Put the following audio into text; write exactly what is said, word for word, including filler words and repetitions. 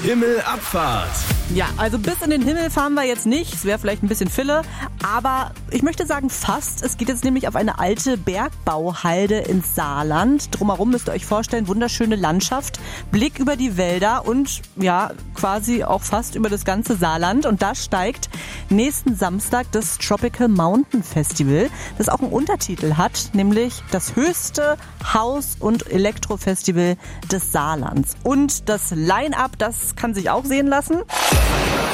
Himmelabfahrt. Ja, also bis in den Himmel fahren wir jetzt nicht. Es wäre vielleicht ein bisschen Fille, aber ich möchte sagen fast. Es geht jetzt nämlich auf eine alte Bergbauhalde ins Saarland. Drumherum müsst ihr euch vorstellen, wunderschöne Landschaft, Blick über die Wälder und ja, quasi auch fast über das ganze Saarland. Und da steigt nächsten Samstag das Tropical Mountain Festival, das auch einen Untertitel hat, nämlich das höchste Haus- und Elektrofestival des Saarlands. Und das Line-Up, das kann sich auch sehen lassen.